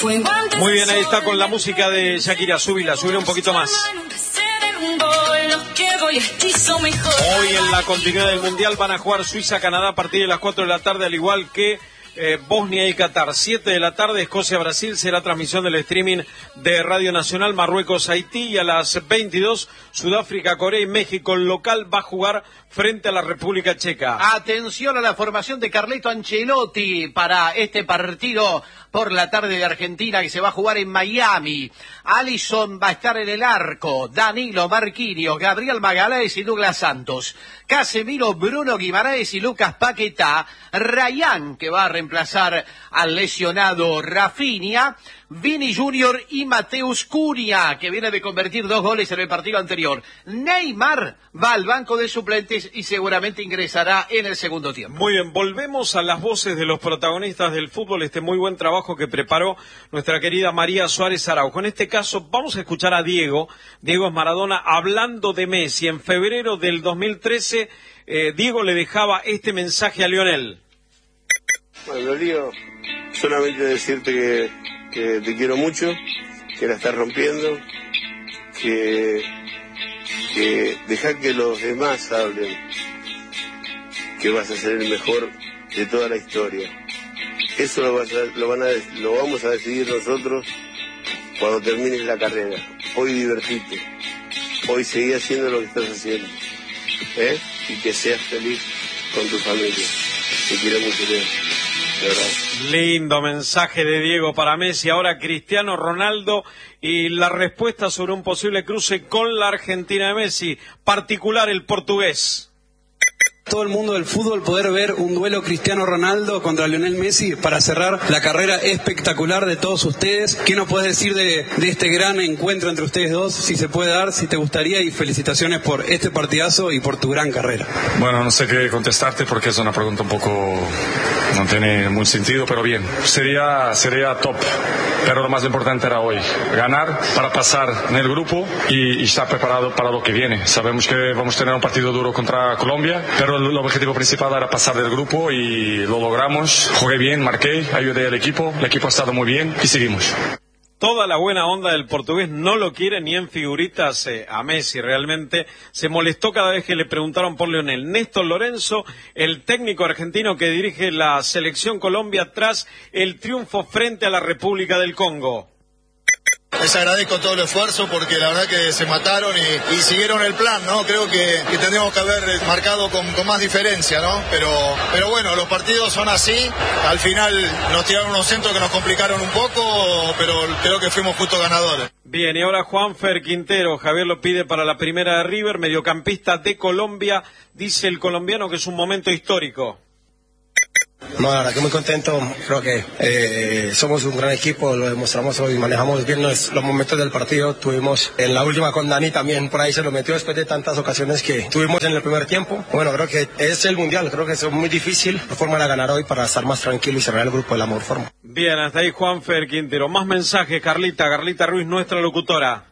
Muy bien, ahí está con la música de Shakira. Súbila un poquito más. Hoy en la continuidad del Mundial van a jugar Suiza-Canadá a partir de las 4 de la tarde, al igual que Bosnia y Qatar. 7 de la tarde, Escocia-Brasil, será transmisión del streaming de Radio Nacional. Marruecos-Haití, y a las 22, Sudáfrica-Corea, y México, el local, va a jugar frente a la República Checa. Atención a la formación de Carleto Ancelotti para este partido por la tarde de Argentina, que se va a jugar en Miami. Alisson va a estar en el arco, Danilo, Marquinhos, Gabriel Magalhães y Douglas Santos, Casemiro, Bruno Guimaraes y Lucas Paquetá, Rayán, que va a reemplazar al lesionado Rafinha, Vini Junior y Mateus Cunha, que viene de convertir 2 goles en el partido anterior. Neymar va al banco de suplentes y seguramente ingresará en el segundo tiempo. Muy bien, volvemos a las voces de los protagonistas del fútbol, este muy buen trabajo que preparó nuestra querida María Suárez Araujo. En este caso vamos a escuchar a Diego es Maradona, hablando de Messi. En febrero del 2013, Diego le dejaba este mensaje a Lionel. Bueno, Lío, solamente decirte que te quiero mucho, que la estás rompiendo, que deja que los demás hablen, que vas a ser el mejor de toda la historia. Eso lo vamos a decidir nosotros cuando termines la carrera. Hoy divertite, hoy seguí haciendo lo que estás haciendo, y que seas feliz con tu familia. Te quiero mucho, Leo. Lindo mensaje de Diego para Messi. Ahora Cristiano Ronaldo y la respuesta sobre un posible cruce con la Argentina de Messi, particular el portugués. Todo el mundo del fútbol poder ver un duelo Cristiano Ronaldo contra Lionel Messi para cerrar la carrera espectacular de todos ustedes. ¿Qué nos puedes decir de este gran encuentro entre ustedes dos? Si se puede dar, si te gustaría, y felicitaciones por este partidazo y por tu gran carrera. Bueno, no sé qué contestarte porque es una pregunta un poco... no tiene mucho sentido, pero bien. Sería top, pero lo más importante era hoy. Ganar para pasar en el grupo y estar preparado para lo que viene. Sabemos que vamos a tener un partido duro contra Colombia, pero el objetivo principal era pasar del grupo y lo logramos. Jugué bien, marqué, ayudé al equipo, el equipo ha estado muy bien y seguimos. Toda la buena onda del portugués, no lo quiere ni en figuritas a Messi. Realmente se molestó cada vez que le preguntaron por Lionel. Néstor Lorenzo, el técnico argentino que dirige la selección Colombia tras el triunfo frente a la República del Congo. Les agradezco todo el esfuerzo porque la verdad que se mataron y siguieron el plan, ¿no? Creo que tendríamos que haber marcado con más diferencia, ¿no? Pero bueno, los partidos son así. Al final nos tiraron unos centros que nos complicaron un poco, pero creo que fuimos justos ganadores. Bien, y ahora Juanfer Quintero, Javier lo pide para la primera de River, mediocampista de Colombia. Dice el colombiano que es un momento histórico. No, la verdad que muy contento. Creo que somos un gran equipo, lo demostramos hoy, manejamos bien los momentos del partido. Tuvimos en la última con Dani también, por ahí se lo metió después de tantas ocasiones que tuvimos en el primer tiempo. Bueno, creo que es el Mundial, creo que es muy difícil la forma de ganar hoy para estar más tranquilo y cerrar el grupo de la mejor forma. Bien, hasta ahí Juanfer Quintero. Más mensajes, Carlita Ruiz, nuestra locutora.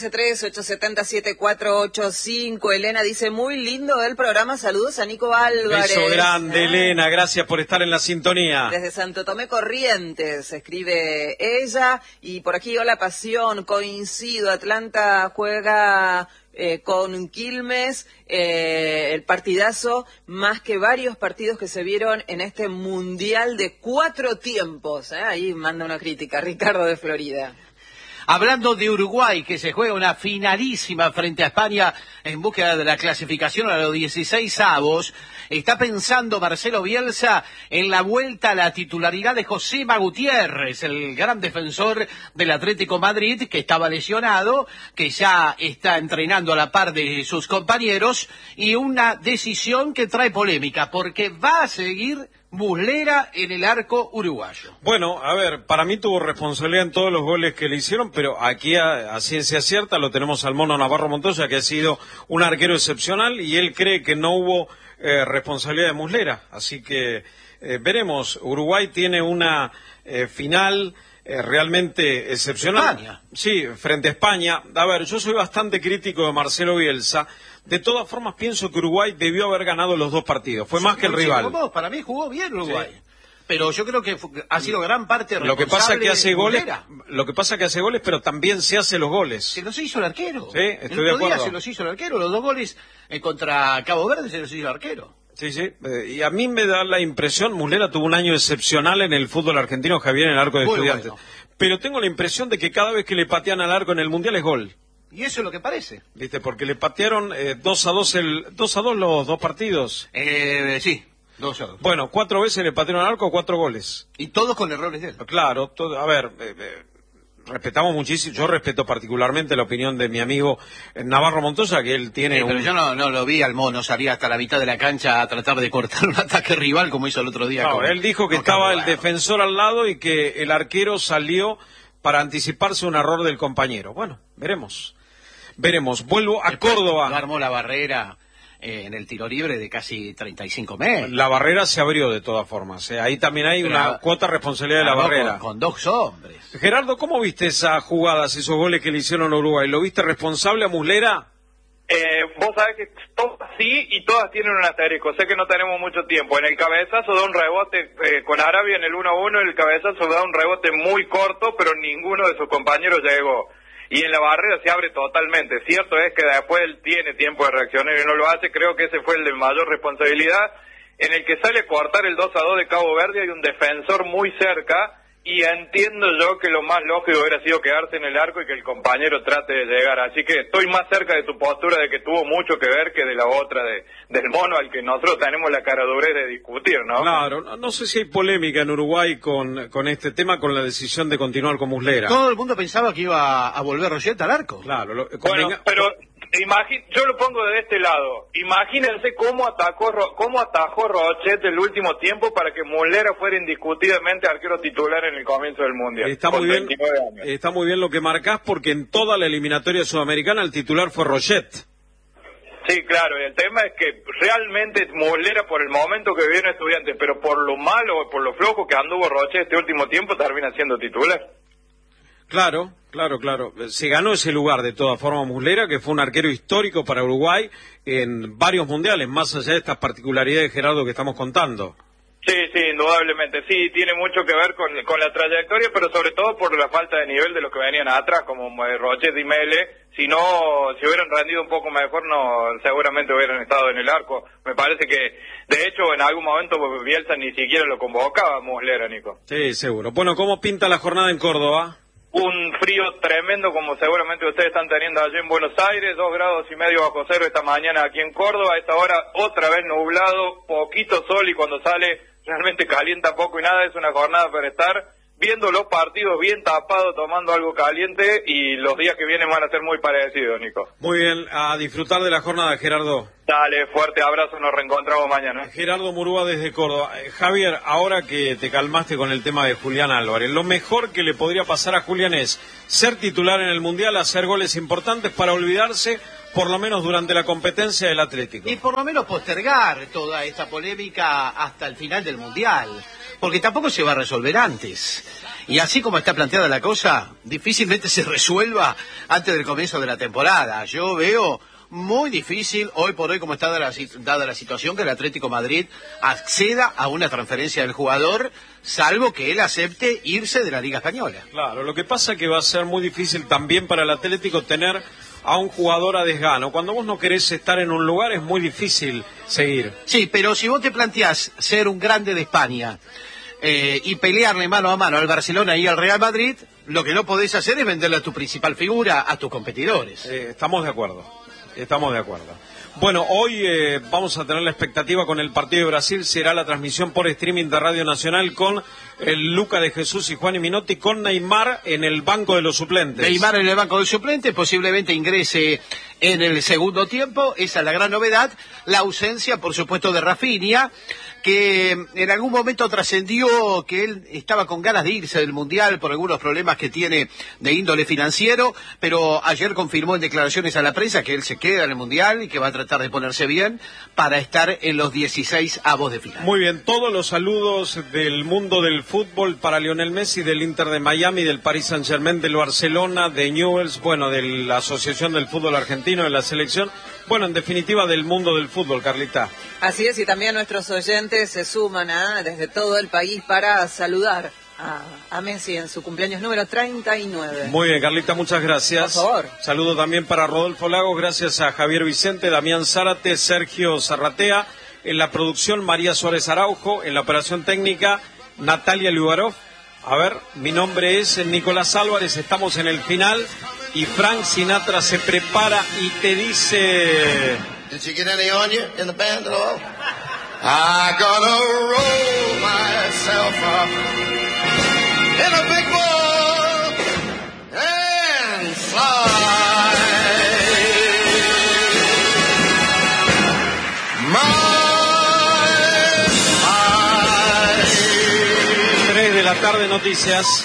1138707485. Elena dice, muy lindo el programa, saludos a Nico Álvarez. Beso grande, Elena, gracias por estar en la sintonía. Desde Santo Tomé Corrientes, escribe ella, y por aquí, hola Pasión, coincido, Atlanta juega con Quilmes, el partidazo, más que varios partidos que se vieron en este Mundial de 4 tiempos. Ahí manda una crítica, Ricardo de Florida. Hablando de Uruguay, que se juega una finalísima frente a España en búsqueda de la clasificación a los 16avos, está pensando Marcelo Bielsa en la vuelta a la titularidad de Josema Gutiérrez, el gran defensor del Atlético Madrid, que estaba lesionado, que ya está entrenando a la par de sus compañeros, y una decisión que trae polémica, porque va a seguir Muslera en el arco uruguayo. Bueno, a ver, para mí tuvo responsabilidad en todos los goles que le hicieron, pero aquí a ciencia cierta lo tenemos al Mono Navarro Montoya, que ha sido un arquero excepcional, y él cree que no hubo responsabilidad de Muslera. Así que veremos. Uruguay tiene una final realmente excepcional. España. Sí, frente a España. A ver, yo soy bastante crítico de Marcelo Bielsa. De todas formas, pienso que Uruguay debió haber ganado los 2 partidos. Fue más que el rival. Para mí jugó bien Uruguay. pero yo creo que ha sido gran parte responsable. Lo que pasa que hace goles, Muslera. pero también se hace los goles. Se los hizo el arquero. Sí, estoy de acuerdo. Se los hizo el arquero, los 2 goles contra Cabo Verde se los hizo el arquero. Sí, y a mí me da la impresión, Muslera tuvo un año excepcional en el fútbol argentino, Javier, en el arco de Estudiantes. Bueno. Pero tengo la impresión de que cada vez que le patean al arco en el Mundial es gol. Y eso es lo que parece. ¿Viste? Porque le patearon 2-2 los 2 partidos. Sí, 2-2. Bueno, 4 veces le patearon al arco, 4 goles. Y todos con errores de él. Claro, a ver, respetamos muchísimo, yo respeto particularmente la opinión de mi amigo Navarro Montoya, que él tiene pero yo no lo vi al mono salir hasta la mitad de la cancha a tratar de cortar un ataque rival como hizo el otro día. No, él dijo que estaba el defensor al lado y que el arquero salió para anticiparse un error del compañero. Bueno, veremos. Vuelvo a Córdoba. Armó la barrera en el tiro libre de casi 35 metros. La barrera se abrió de todas formas. Ahí también hay una cuota de responsabilidad de la barrera. Con 2 hombres. Gerardo, ¿cómo viste esas jugadas, esos goles que le hicieron a Uruguay? ¿Lo viste responsable a Muslera? Vos sabés que todas sí y todas tienen un asterisco. Sé que no tenemos mucho tiempo. En el cabezazo da un rebote con Arabia en el 1-1, el cabezazo da un rebote muy corto, pero ninguno de sus compañeros llegó. Y en la barrera se abre totalmente. Cierto es que después él tiene tiempo de reaccionar y no lo hace. Creo que ese fue el de mayor responsabilidad. En el que sale a cortar el 2-2 de Cabo Verde hay un defensor muy cerca. Y entiendo yo que lo más lógico hubiera sido quedarse en el arco y que el compañero trate de llegar. Así que estoy más cerca de tu postura de que tuvo mucho que ver que de la otra del mono al que nosotros tenemos la caradurez de discutir, ¿no? Claro, no sé si hay polémica en Uruguay con este tema, con la decisión de continuar con Muslera. Todo el mundo pensaba que iba a volver Rochette al arco. Claro. Pero yo lo pongo de este lado. Imagínense cómo atajó Rochet el último tiempo para que Muslera fuera indiscutidamente arquero titular en el comienzo del Mundial. Está muy bien lo que marcás, porque en toda la eliminatoria sudamericana el titular fue Rochet. Sí, claro, y el tema es que realmente Muslera por el momento que viene Estudiantes, pero por lo malo, por lo flojo que anduvo Rochet este último tiempo, termina siendo titular. Claro. Se ganó ese lugar de todas formas Muslera, que fue un arquero histórico para Uruguay en varios mundiales, más allá de estas particularidades, Gerardo, que estamos contando. Sí, indudablemente. Sí, tiene mucho que ver con la trayectoria, pero sobre todo por la falta de nivel de los que venían atrás, como Rochet y Mele. Si hubieran rendido un poco mejor, seguramente hubieran estado en el arco. Me parece que, de hecho, en algún momento Bielsa ni siquiera lo convocaba a Muslera, Nico. Sí, seguro. Bueno, ¿cómo pinta la jornada en Córdoba? Un frío tremendo, como seguramente ustedes están teniendo allí en Buenos Aires, 2 grados y medio bajo cero esta mañana aquí en Córdoba. A esta hora otra vez nublado, poquito sol, y cuando sale realmente calienta poco y nada. Es una jornada para estar viendo los partidos bien tapados, tomando algo caliente, y los días que vienen van a ser muy parecidos, Nico. Muy bien, a disfrutar de la jornada, Gerardo. Dale, fuerte abrazo, nos reencontramos mañana. Gerardo Murúa desde Córdoba. Javier, ahora que te calmaste con el tema de Julián Álvarez, lo mejor que le podría pasar a Julián es ser titular en el Mundial, hacer goles importantes para olvidarse, por lo menos durante la competencia del Atlético. Y por lo menos postergar toda esta polémica hasta el final del Mundial, porque tampoco se va a resolver antes. Y así como está planteada la cosa, difícilmente se resuelva antes del comienzo de la temporada. Yo veo muy difícil, hoy por hoy, como está dada la situación, que el Atlético Madrid acceda a una transferencia del jugador, salvo que él acepte irse de la Liga Española. Claro, lo que pasa es que va a ser muy difícil también para el Atlético tener a un jugador a desgano. Cuando vos no querés estar en un lugar es muy difícil seguir. Sí, pero si vos te planteás ser un grande de España y pelearle mano a mano al Barcelona y al Real Madrid, lo que no podés hacer es venderle a tu principal figura a tus competidores. Estamos de acuerdo. Bueno, hoy vamos a tener la expectativa con el partido de Brasil. Será la transmisión por streaming de Radio Nacional con el Luca de Jesús y Juan y Minotti, con Neymar en el banco de los suplentes. Neymar en el banco de suplentes, posiblemente ingrese en el segundo tiempo. Esa es la gran novedad. La ausencia, por supuesto, de Rafinha, que en algún momento trascendió que él estaba con ganas de irse del Mundial por algunos problemas que tiene de índole financiero, pero ayer confirmó en declaraciones a la prensa que él se queda en el Mundial y que va a tratar de ponerse bien para estar en los 16avos de final. Muy bien, todos los saludos del mundo del fútbol para Lionel Messi, del Inter de Miami, del Paris Saint-Germain, del Barcelona, de Newell's, bueno, de la Asociación del Fútbol Argentino. argentino, de la selección, bueno, en definitiva del mundo del fútbol, Carlita. Así es, y también nuestros oyentes se suman desde todo el país para saludar a Messi en su cumpleaños número 39. Muy bien, Carlita, muchas gracias. Por favor. Saludo también para Rodolfo Lagos, gracias a Javier Vicente, Damián Zárate, Sergio Zarratea, en la producción María Suárez Araujo, en la operación técnica Natalia Lugarov. A ver, mi nombre es Nicolás Álvarez, estamos en el final y Frank Sinatra se prepara y te dice... Did you get any on you in the band at all? I gotta roll myself up in a big ball and fly. My 3 de la tarde, noticias.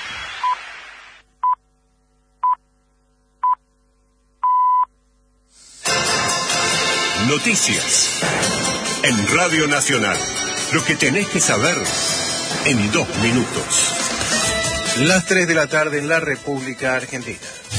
Noticias en Radio Nacional. Lo que tenés que saber en 2 minutos. Las 3 de la tarde en la República Argentina.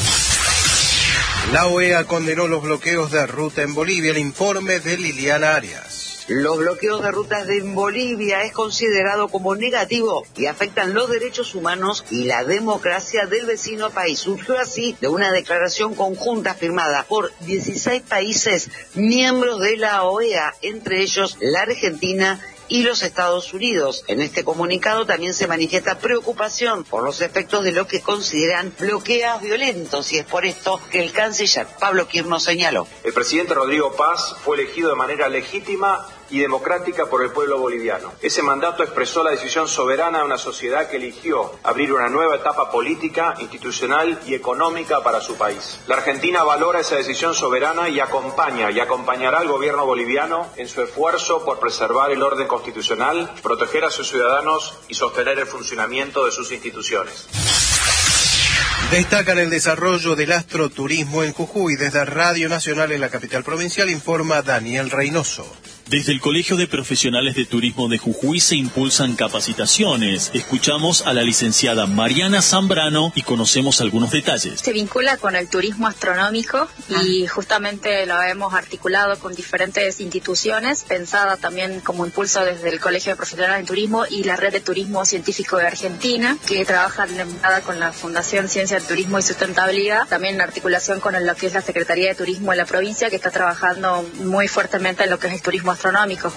La OEA condenó los bloqueos de ruta en Bolivia. El informe de Liliana Arias. Los bloqueos de rutas en Bolivia es considerado como negativo y afectan los derechos humanos y la democracia del vecino país. Surgió así de una declaración conjunta firmada por 16 países miembros de la OEA, entre ellos la Argentina y los Estados Unidos. En este comunicado también se manifiesta preocupación por los efectos de lo que consideran bloqueos violentos, y es por esto que el canciller Pablo Quirno señaló. El presidente Rodrigo Paz fue elegido de manera legítima y democrática por el pueblo boliviano. Ese mandato expresó la decisión soberana de una sociedad que eligió abrir una nueva etapa política, institucional y económica para su país. La Argentina valora esa decisión soberana y acompaña y acompañará al gobierno boliviano en su esfuerzo por preservar el orden constitucional, proteger a sus ciudadanos y sostener el funcionamiento de sus instituciones. Destacan el desarrollo del astroturismo en Jujuy. Desde Radio Nacional en la capital provincial informa Daniel Reynoso. Desde el Colegio de Profesionales de Turismo de Jujuy se impulsan capacitaciones. Escuchamos a la licenciada Mariana Zambrano y conocemos algunos detalles. Se vincula con el turismo astronómico y justamente lo hemos articulado con diferentes instituciones, pensada también como impulso desde el Colegio de Profesionales de Turismo y la Red de Turismo Científico de Argentina, que trabaja con la Fundación Ciencia del Turismo y Sustentabilidad, también en articulación con lo que es la Secretaría de Turismo de la provincia, que está trabajando muy fuertemente en lo que es el turismo astronómico.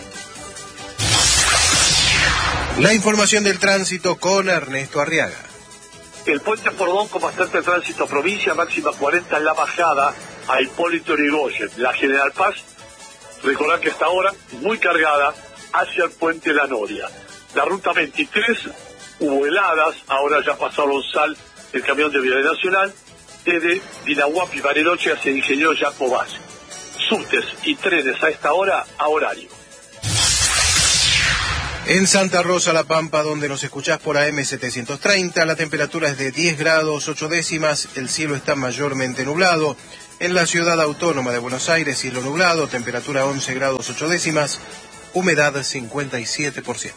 La información del tránsito con Ernesto Arriaga. El puente Pordón con bastante tránsito, provincia máxima 40 en la bajada a Hipólito Yrigoyen. La General Paz, recordad que hasta ahora muy cargada hacia el puente La Noria. La ruta 23 hubo heladas, ahora ya pasó a Gonzal el camión de Vialidad Nacional, desde Dinahuapi, Bariloche hacia Ingeniero Jaco Vaz. Subtes y trenes a esta hora a horario. En Santa Rosa, La Pampa, donde nos escuchás por AM 730, la temperatura es de 10 grados 8 décimas, el cielo está mayormente nublado. En la ciudad autónoma de Buenos Aires, cielo nublado, temperatura 11 grados 8 décimas, humedad 57%.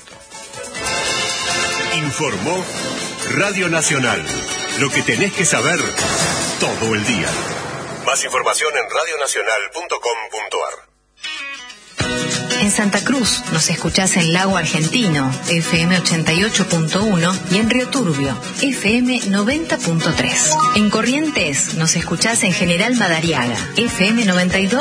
Informó Radio Nacional. Lo que tenés que saber todo el día. Más información en radionacional.com.ar. En Santa Cruz nos escuchás en Lago Argentino, FM 88.1, y en Río Turbio, FM 90.3. En Corrientes nos escuchás en General Madariaga, FM 92.